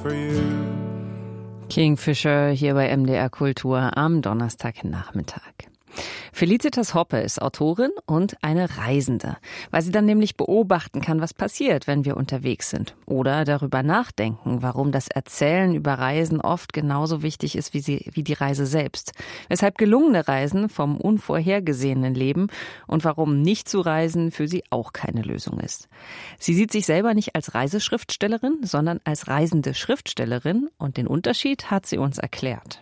for you. Kingfisher hier bei MDR Kultur am Donnerstagnachmittag. Felicitas Hoppe ist Autorin und eine Reisende, weil sie dann nämlich beobachten kann, was passiert, wenn wir unterwegs sind. Oder darüber nachdenken, warum das Erzählen über Reisen oft genauso wichtig ist wie die Reise selbst. Weshalb gelungene Reisen vom Unvorhergesehenen leben und warum nicht zu reisen für sie auch keine Lösung ist. Sie sieht sich selber nicht als Reiseschriftstellerin, sondern als reisende Schriftstellerin und den Unterschied hat sie uns erklärt.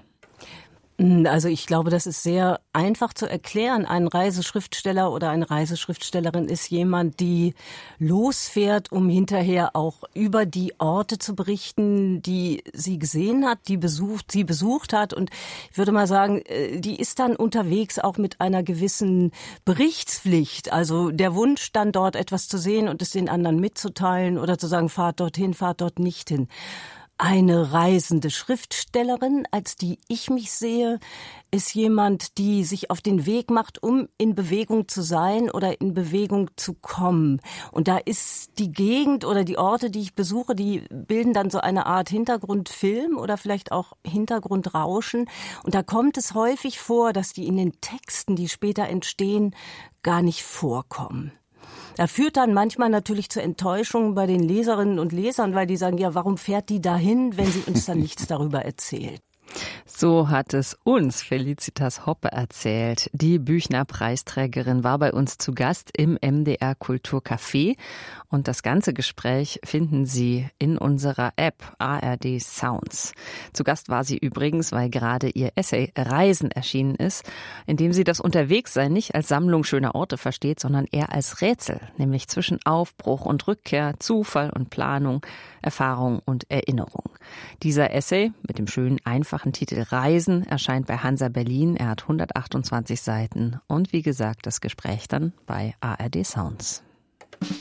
Also ich glaube, das ist sehr einfach zu erklären. Ein Reiseschriftsteller oder eine Reiseschriftstellerin ist jemand, die losfährt, um hinterher auch über die Orte zu berichten, die sie gesehen hat, sie besucht hat. Und ich würde mal sagen, die ist dann unterwegs auch mit einer gewissen Berichtspflicht. Also der Wunsch, dann dort etwas zu sehen und es den anderen mitzuteilen oder zu sagen, fahrt dorthin, fahrt dort nicht hin. Eine reisende Schriftstellerin, als die ich mich sehe, ist jemand, die sich auf den Weg macht, um in Bewegung zu sein oder in Bewegung zu kommen. Und da ist die Gegend oder die Orte, die ich besuche, die bilden dann so eine Art Hintergrundfilm oder vielleicht auch Hintergrundrauschen. Und da kommt es häufig vor, dass die in den Texten, die später entstehen, gar nicht vorkommen. Das führt dann manchmal natürlich zu Enttäuschungen bei den Leserinnen und Lesern, weil die sagen, ja, warum fährt die dahin, wenn sie uns dann nichts darüber erzählt? So hat es uns Felicitas Hoppe erzählt. Die Büchner-Preisträgerin war bei uns zu Gast im MDR Kulturcafé und das ganze Gespräch finden Sie in unserer App ARD Sounds. Zu Gast war sie übrigens, weil gerade ihr Essay Reisen erschienen ist, in dem sie das Unterwegssein nicht als Sammlung schöner Orte versteht, sondern eher als Rätsel, nämlich zwischen Aufbruch und Rückkehr, Zufall und Planung, Erfahrung und Erinnerung. Dieser Essay mit dem schönen, einfachen Titel Reisen erscheint bei Hansa Berlin. Er hat 128 Seiten und wie gesagt, das Gespräch dann bei ARD Sounds.